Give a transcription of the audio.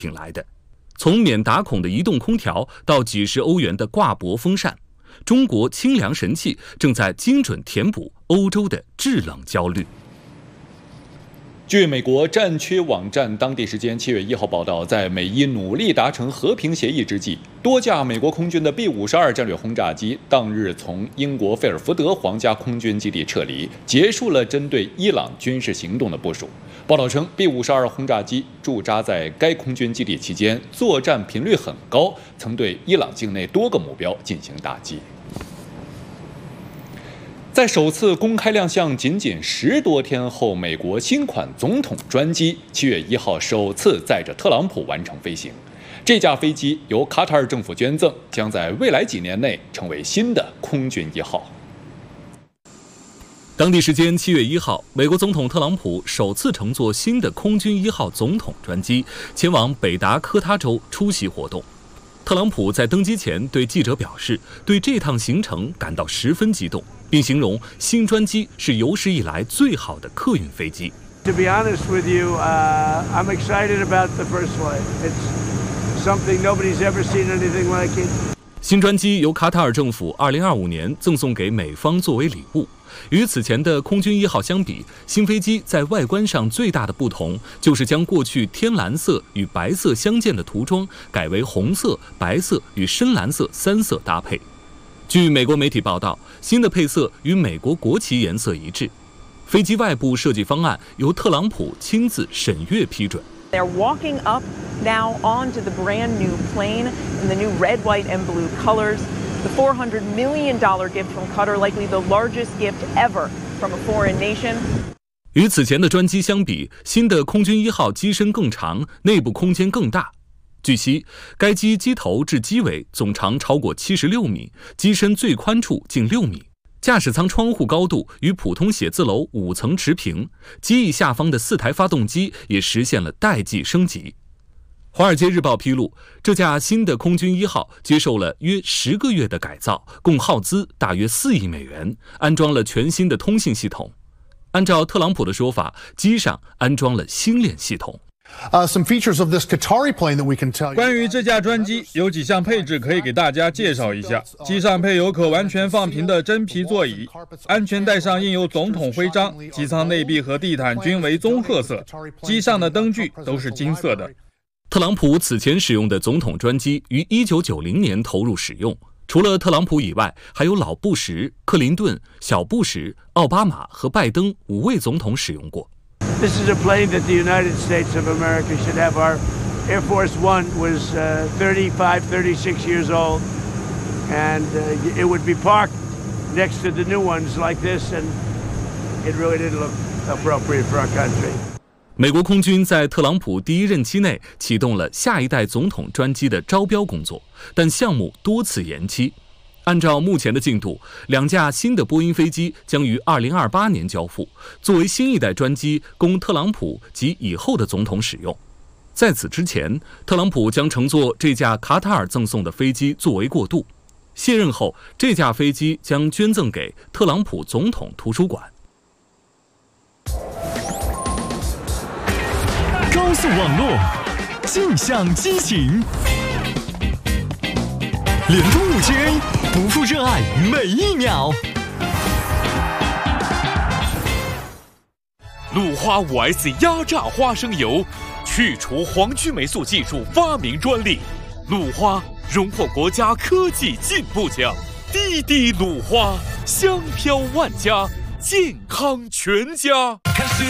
品来的。从免打孔的移动空调到几十欧元的挂脖风扇，中国清凉神器正在精准填补欧洲的制冷焦虑。据美国战区网站当地时间7月1号报道，在美伊努力达成和平协议之际，多架美国空军的 B-52战略轰炸机当日从英国费尔福德皇家空军基地撤离，结束了针对伊朗军事行动的部署。报道称 ，B-52轰炸机驻扎在该空军基地期间，作战频率很高，曾对伊朗境内多个目标进行打击。在首次公开亮相仅10多天后，美国新款总统专机7月1号首次载着特朗普完成飞行。这架飞机由卡塔尔政府捐赠，将在未来几年内成为新的空军1号。当地时间7月1号，美国总统特朗普首次乘坐新的空军1号总统专机前往北达科他州出席活动。特朗普在登机前对记者表示，对这趟行程感到十分激动，并形容新专机是有史以来最好的客运飞机。 To be honest with you, I'm excited about the first flight. It's something nobody's ever seen anything like it. 新专机由卡塔尔政府2025年赠送给美方作为礼物。与此前的空军1号相比，新飞机在外观上最大的不同就是将过去天蓝色与白色相间的涂装改为红色、白色与深蓝色3色搭配。据美国媒体报道，新的配色与美国国旗颜色一致。飞机外部设计方案由特朗普亲自审阅批准。 They're walking up now onto the brand new plane in the new red, white, and blue colors. The $400 million gift from Qatar, likely the largest gift ever from a foreign nation. 与此前的专机相比，新的空军1号机身更长，内部空间更大。据悉，该机机头至机尾总长超过76米，机身最宽处近6米。驾驶舱窗户高度与普通写字楼5层持平，机翼下方的4台发动机也实现了代际升级。华尔街日报披露，这架新的空军1号接受了约10个月的改造，共耗资大约4亿美元，安装了全新的通信系统。按照特朗普的说法，机上安装了星链系统。 Some features of this Qatari plane that we can tell you. 关于这架专机，有几项配置可以给大家介绍一下。机上配有可完全放平的真皮座椅，安全带上印有总统徽章，机舱内壁和地毯均为棕褐色，机上的灯具都是金色的。 特朗普此前使用的总统专机于1990年投入使用，除了特朗普以外，还有老布什、克林顿、小布什、奥巴马和拜登5位总统使用过。 This is a plane that the United States of America should have. Our Air Force One was 35, 36 years old, and it would be parked next to the new ones like this, and it really didn't look appropriate for our country. 美国空军在特朗普第1任期内启动了下一代总统专机的招标工作，但项目多次延期。按照目前的进度，2架新的波音飞机将于2028年交付，作为新一代专机供特朗普及以后的总统使用。在此之前，特朗普将乘坐这架卡塔尔赠送的飞机作为过渡。卸任后，这架飞机将捐赠给特朗普总统图书馆。 高速网络，尽享激情，联通5G，不负热爱每一秒。 鲁花5S压榨花生油，去除黄曲霉素技术发明专利，鲁花荣获国家科技进步奖。滴滴鲁花，香飘万家，健康全家。